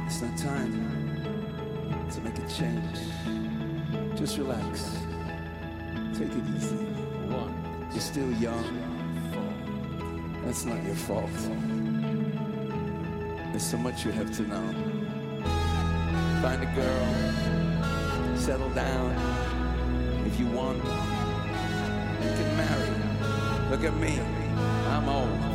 It's not time to make a change. Just relax. Take it easy. You're still young. That's not your fault. There's so much you have to know. Find a girl. Settle down. If you want, you can marry. Look at me. I'm old.